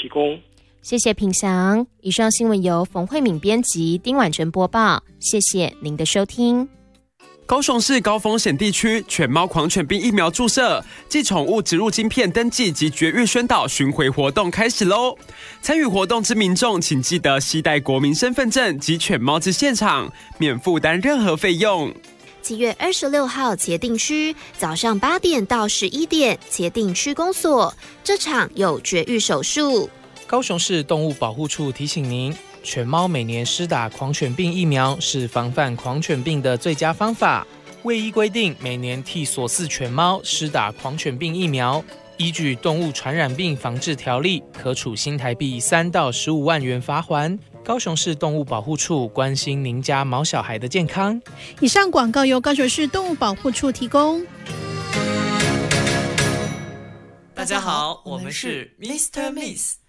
供。 谢谢品祥。以上新闻由冯慧敏编辑，丁婉珍播报。谢谢您的收听。 高雄市高风险地区犬猫狂犬病疫苗注射暨宠物植入晶片登记及绝育宣导巡回活动开始喽！参与活动之民众，请记得携带国民身份证及犬猫至现场，免负担任何费用。 7月26号茄萣区早上8点到11点，茄萣区公所这场有绝育手术。 高雄市动物保护处提醒您，犬猫每年施打狂犬病疫苗是防范狂犬病的最佳方法。卫医规定，每年替所饲犬猫施打狂犬病疫苗，依据《动物传染病防治条例》，可处新台币3到15万元罚锾。高雄市动物保护处关心您家毛小孩的健康。 以上广告由高雄市动物保护处提供。 大家好，我们是 Mr. Miss。